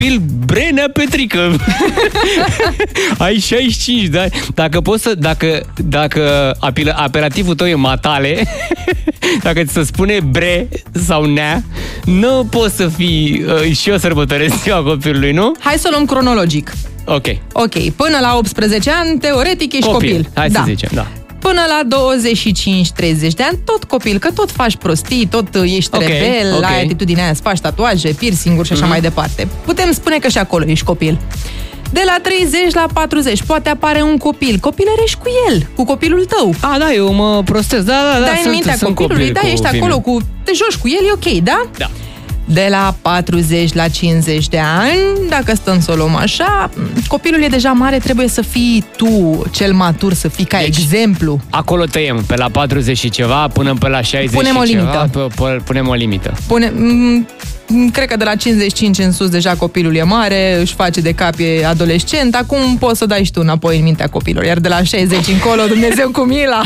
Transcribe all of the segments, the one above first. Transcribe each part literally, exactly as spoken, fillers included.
copil Brenea Petrică. Ai șaizeci și cinci de ani. Dacă poți să, dacă, dacă apelativul tău e matale, dacă ți se spune bre sau nea, nu poți să fii uh, și eu sărbătoresc ziua copilului, nu? Hai să luăm cronologic. Ok. Ok, până la optsprezece ani, teoretic ești copil. copil. Hai da. să zicem, da. Până la douăzeci și cinci treizeci de ani, tot copil, că tot faci prostii, tot ești okay, rebel, okay. ai atitudinea aia să faci tatuaje, piercing-uri și așa mm-hmm. mai departe. Putem spune că și acolo ești copil. De la treizeci la patruzeci poate apare un copil. Copilărești cu el, cu copilul tău. Ah, da, eu mă prostez. Da, da, da. Dai în mintea sunt copilului, da, ești vine. acolo cu... Te joci cu el, e ok, da? Da. De la patruzeci la cincizeci de ani, dacă stăm să o luăm așa, copilul e deja mare, trebuie să fii tu cel matur, să fii ca deci, exemplu. Acolo tăiem, pe la patruzeci și ceva, până pe la șaizeci punem și o limită. ceva, p- p- punem o limită. Pune, cred că de la cincizeci și cinci în sus deja copilul e mare, își face de cap, e adolescent, acum poți să dai și tu înapoi în mintea copilor, iar de la șaizeci încolo, Dumnezeu cu mila.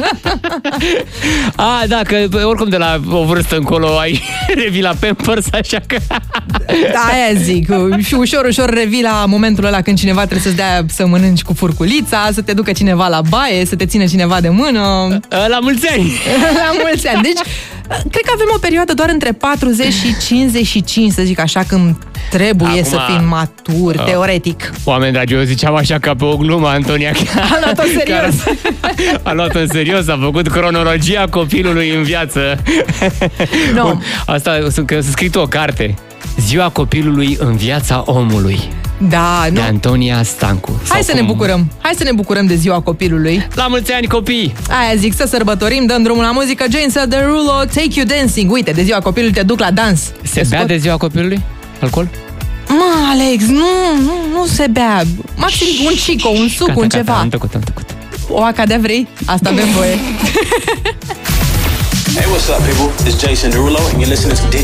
A, da, că oricum de la o vârstă încolo ai revii la Pampers, așa că... Da, aia zic, și ușor, ușor revii la momentul ăla când cineva trebuie să-ți dea să mănânci cu furculița, să te ducă cineva la baie, să te țină cineva de mână. La mulți ani! La mulți ani, deci... Cred că avem o perioadă doar între patruzeci și cincizeci și cinci, să zic așa, când trebuie Acum, să fim maturi, uh, teoretic. Oameni dragi, eu ziceam așa ca pe o glumă, Antonia. A luat-o serios. A luat-o în serios, a făcut cronologia copilului în viață. No. Bun, asta, că s-a scris o carte. Ziua copilului în viața omului. Da, nu. De Antonia Stancu. Hai să cum... ne bucurăm. Hai să ne bucurăm de ziua copilului. La mulți ani, copii! Aia zic, să sărbătorim, dăm drumul la muzică. James Derulo, Take You Dancing. Uite, de ziua copilului te duc la dans. Se bea de ziua copilului? Alcool? Mă, Alex, nu, nu, nu se bea. Maxim un cico, un suc, gata, un gata, ceva. am tăcut, am tăcut. O acadea vrei? Asta avem voie. Hey, what's up, people? It's Jason Derulo, and you're listening to